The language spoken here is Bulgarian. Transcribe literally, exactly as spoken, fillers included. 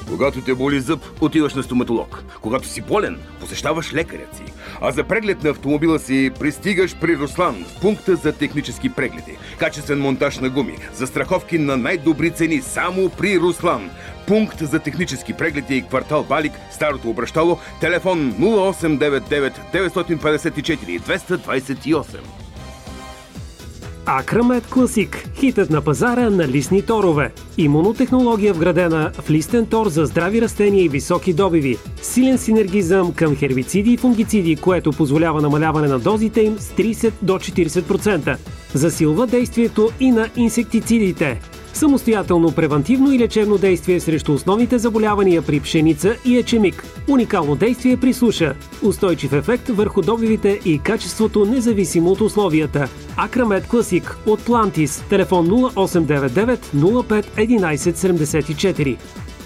Когато те боли зъб, отиваш на стоматолог. Когато си болен, посещаваш лекарят си. А за преглед на автомобила си пристигаш при Руслан в пункта за технически прегледи. Качествен монтаж на гуми, застраховки на най-добри цени само при Руслан. Пункт за технически прегледи, квартал Балик, Старото обращало, телефон нула осем девет девет девет пет четири две два осем. Акрамед Класик – хитът на пазара на листни торове. Имунотехнология вградена в листен тор за здрави растения и високи добиви. Силен синергизъм към хербициди и фунгициди, което позволява намаляване на дозите им с трийсет до четирийсет процента. Засилва действието и на инсектицидите. Самостоятелно превантивно и лечебно действие срещу основните заболявания при пшеница и ечемик. Уникално действие при суша. Устойчив ефект върху добивите и качеството независимо от условията. Акрамед Класик от Плантис. Телефон нула осем девет девет нула пет единайсет седемдесет и четири.